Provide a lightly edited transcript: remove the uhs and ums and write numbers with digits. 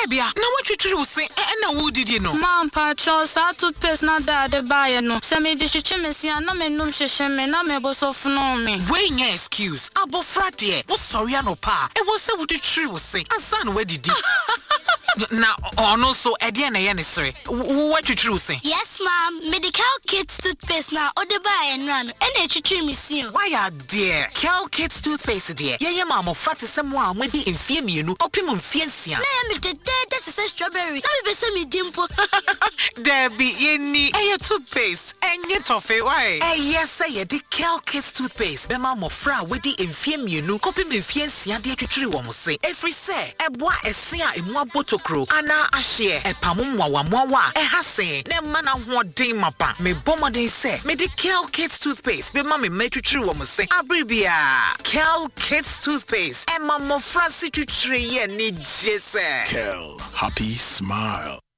Debia, now what you say? And who did you know? Mom, Patros, I took pace not that the buyer no. Semi the chimney, and no man no shame, and no me so for me. Weighing your excuse. Abo Fratie, was sorry, no pa. It was so what the tree was saying. A son, where did you? Now, also, Ediana Yanisri. What you true say? Yes, ma'am. Medical kids toothpaste now, or the buy and run, and they treat me soon. Why are dear? Cal Kids toothpaste, dear. Yeah, mamma, fat is someone with the infame you, opimum fiancia. I am the dead, that's a strawberry. Now you send me dimple. There be any a toothpaste, and yet toffee. Why? Yes, I the Cal Kids toothpaste. The mamma fra with the infame you, opimum fiancia, dear to tree one say. Every say, a boy a sea in one bottle crow, Anna Ashie, a pamumwa, a hasse, ne mana what day mapa, me bomade say, me the Cal Kids toothpaste, be mammy made to tree woman say, Abribia, Cal Kids toothpaste, and mamma Francie to tree, and need Jesse. Cal, happy smile.